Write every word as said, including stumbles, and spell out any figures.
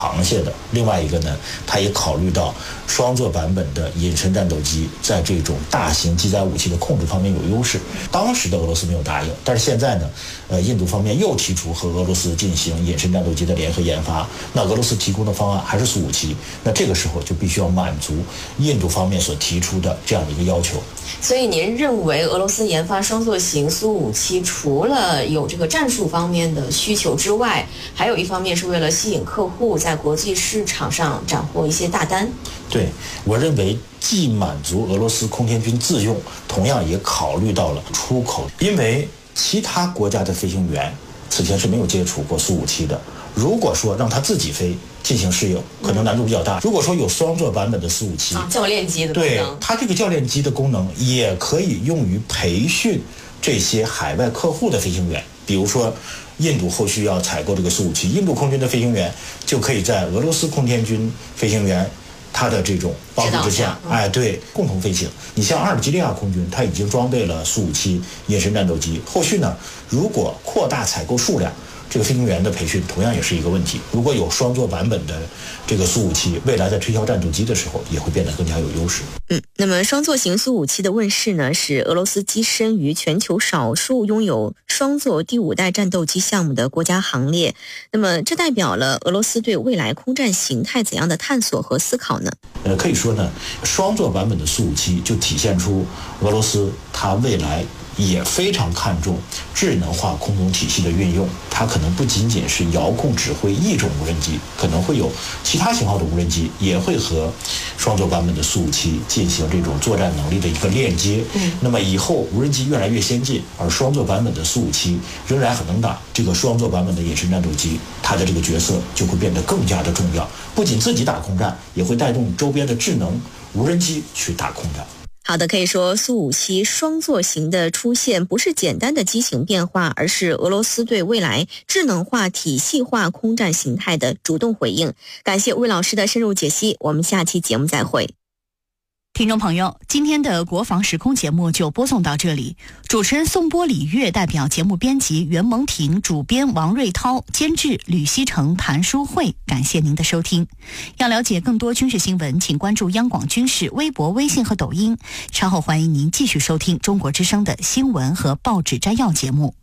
螃蟹的。另外一个呢，它也考虑到双座版本的隐身战斗机在这种大型机载武器的控制方面有优势。当时的俄罗斯没有答应，但是现在呢，呃，印度方面又提出和俄罗斯进行隐身战斗机的联合研发。那俄罗斯提供的方案还是苏五七，那这个时候就必须要满足印度方面所提出的这样的一个要求。 所以您认为俄罗斯研发双座型苏五七，除了有这个战术方面的需求之外，还有一方面是为了吸引客户在国际市场上斩获一些大单？ 对，我认为既满足俄罗斯空天军自用，同样也考虑到了出口，因为其他国家的飞行员此前是没有接触过苏五七的。如果说让他自己飞进行适应，可能难度比较大。如果说有双座版本的苏五七、 啊，教练机的功能， 对，它这个教练机的功能也可以用于培训这些海外客户的飞行员。比如说印度后续要采购这个苏五七，印度空军的飞行员就可以在俄罗斯空天军飞行员他的这种帮助之下， 嗯、 哎，对，共同飞行。你像阿尔及利亚空军，它已经装备了苏五七隐身战斗机，后续呢，如果扩大采购数量，这个飞行员的培训同样也是一个问题。如果有双座版本的这个苏五七，未来在推销战斗机的时候也会变得更加有优势。 嗯，那么双座型苏五七的问世呢，使俄罗斯跻身于全球少数拥有双座第五代战斗机项目的国家行列。那么这代表了俄罗斯对未来空战形态怎样的探索和思考呢？ 呃，可以说呢，双座版本的苏五七就体现出俄罗斯它未来也非常看重智能化空中体系的运用。它可能不仅仅是遥控指挥一种无人机，可能会有其他型号的无人机也会和双座版本的苏五七进行这种作战能力的一个链接。嗯，那么以后无人机越来越先进，而双座版本的苏五七仍然很能打，这个双座版本的隐身战斗机它的这个角色就会变得更加的重要，不仅自己打空战，也会带动周边的智能无人机去打空战。 好的，可以说苏五七双座型的出现不是简单的机型变化，而是俄罗斯对未来智能化体系化空战形态的主动回应。感谢魏老师的深入解析，我们下期节目再会。 听众朋友，今天的国防时空节目就播送到这里。主持人宋波、李月代表节目编辑袁蒙婷，主编王瑞涛，监制吕希成、谭淑慧。感谢您的收听。要了解更多军事新闻，请关注央广军事微博、微信和抖音。稍后欢迎您继续收听中国之声的新闻和报纸摘要节目。